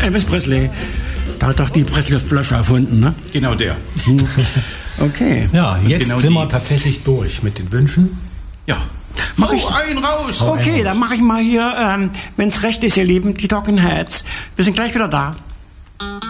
Elvis Presley. Da hat doch die Presley-Flasche erfunden, ne? Genau der. Okay. Ja, jetzt genau sind wir die. tatsächlich durch mit den Wünschen. Ja. Mach ich einen raus. Okay, dann mache ich mal hier, wenn's recht ist, ihr Lieben, die Talking Heads. Wir sind gleich wieder da.